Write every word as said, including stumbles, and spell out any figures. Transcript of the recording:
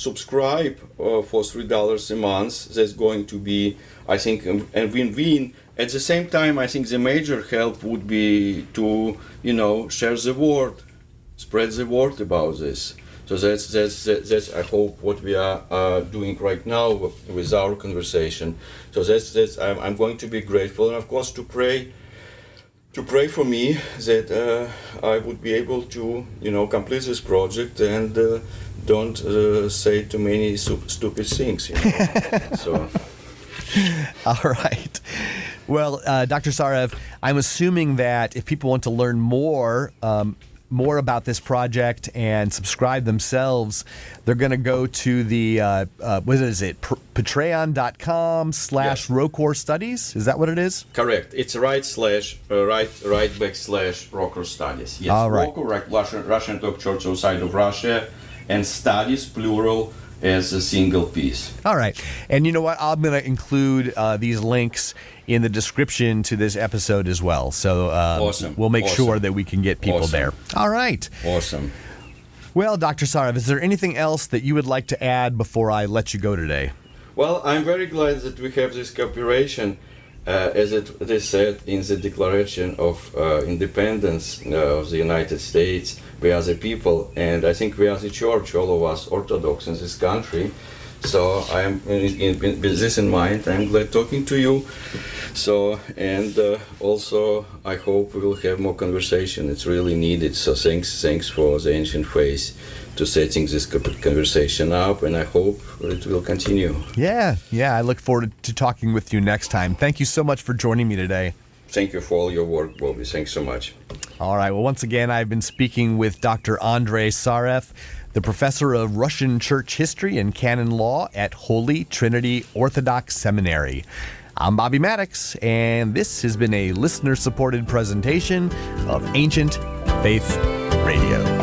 subscribe uh, for three dollars a month, that's going to be, I think, a, a win-win. At the same time, I think the major help would be to, you know, share the word, spread the word about this. So that's that's that's I hope what we are uh, doing right now with our conversation. So that's that's I'm, I'm going to be grateful, and of course to pray, to pray for me that uh, I would be able to, you know, complete this project and uh, don't uh, say too many stu- stupid things. You know? So. All right. Well, uh, Doctor Sarev, I'm assuming that if people want to learn more, um, more about this project and subscribe themselves, they're going to go to the, uh, uh, what is it, patreon.com slash ROCOR Studies? Is that what it is? Correct. It's right slash, uh, right, right backslash ROCOR Studies. Yes, all right. ROCOR, right, Russian, Russian Orthodox Church outside of Russia, and Studies, plural, as a single piece. All right. And you know what? I'm going to include uh, these links in the description to this episode as well. So um, awesome. we'll make awesome. sure that we can get people awesome. there. All right. Awesome. Well, Doctor Sarev, is there anything else that you would like to add before I let you go today? Well, I'm very glad that we have this cooperation, uh, as it, it is said in the Declaration of uh, Independence uh, of the United States. We are the people, and I think we are the church, all of us Orthodox in this country. So I'm in, in, with this in mind, I'm glad talking to you. So, and uh, also I hope we will have more conversation. It's really needed. So thanks, thanks for the Ancient Faith to setting this conversation up, and I hope it will continue. Yeah, yeah. I look forward to talking with you next time. Thank you so much for joining me today. Thank you for all your work, Bobby. Thanks so much. All right. Well, once again, I've been speaking with Doctor Andrei Sarev, the professor of Russian Church History and Canon Law at Holy Trinity Orthodox Seminary. I'm Bobby Maddox, and this has been a listener-supported presentation of Ancient Faith Radio.